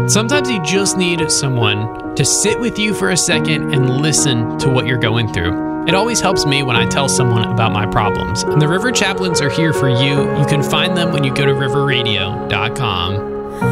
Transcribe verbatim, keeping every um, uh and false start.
Sometimes you just need someone to sit with you for a second and listen to what you're going through. It always helps me when I tell someone about my problems. And the River Chaplains are here for you. You can find them when you go to river radio dot com.